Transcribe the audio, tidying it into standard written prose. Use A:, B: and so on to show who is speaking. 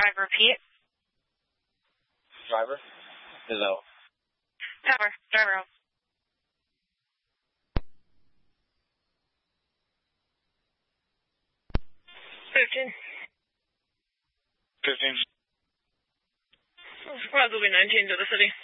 A: Driver, repeat.
B: Driver is out.
A: Tower, driver out. 15.
B: 15.
A: Probably 19 to the city.